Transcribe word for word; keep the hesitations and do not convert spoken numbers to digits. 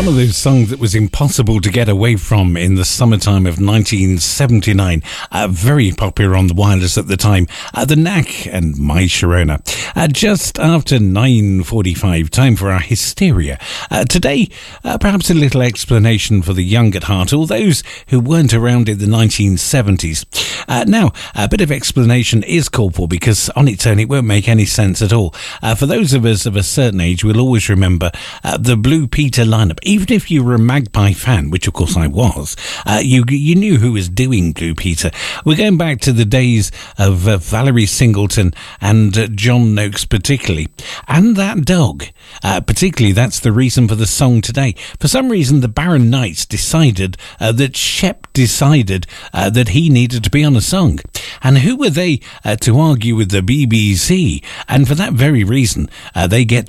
One of those songs that was impossible to get away from in the summertime of nineteen seventy-nine. Uh, very popular on the wireless at the time. Uh, the Knack and My Sharona. Uh, just after nine forty-five, time for our Hysteria. Uh, today, uh, perhaps a little explanation for the young at heart, or those who weren't around in the nineteen seventies. Uh, now, a bit of explanation is called for because on its own it won't make any sense at all. Uh, for those of us of a certain age, we'll always remember uh, the Blue Peter lineup. Even if you were a Magpie fan, which of course I was, uh, you you knew who was doing Blue Peter. We're going back to the days of uh, Valerie Singleton and uh, John Noakes particularly. And that dog. Uh, particularly, that's the reason for the song today. For some reason, the Baron Knights decided uh, that Shep decided uh, that he needed to be on a song. And who were they uh, to argue with the B B C? And for that very reason, uh, they get